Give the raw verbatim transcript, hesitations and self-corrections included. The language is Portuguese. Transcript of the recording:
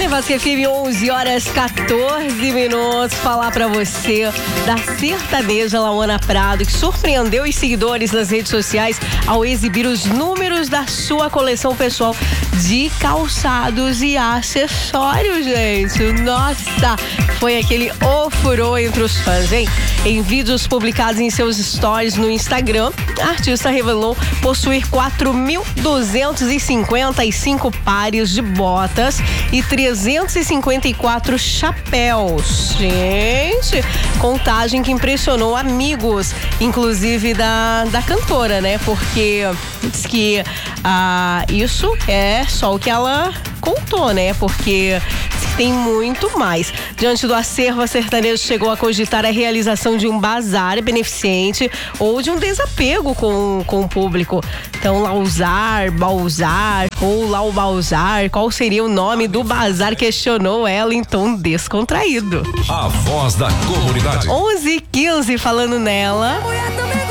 Vasco F M, onze horas quatorze minutos. Falar pra você da sertaneja Lauana Prado, que surpreendeu os seguidores nas redes sociais ao exibir os números da sua coleção pessoal de calçados e acessórios, gente. Nossa, foi aquele ofurô entre os fãs, hein? Em vídeos publicados em seus stories no Instagram, a artista revelou possuir quatro mil duzentos e cinquenta e cinco pares de botas e trezentos e cinquenta e quatro chapéus. Gente, contagem que impressionou amigos, inclusive da, da cantora, né? Porque diz que ah, isso é só o que ela contou, né? Porque tem muito mais. Diante do acervo, a sertaneja chegou a cogitar a realização de um bazar beneficente ou de um desapego com, com o público. Então, Lausar, Balzar ou Laubalzar, qual seria o nome do bazar? Questionou ela em tom descontraído. A voz da comunidade. onze e quinze, falando nela.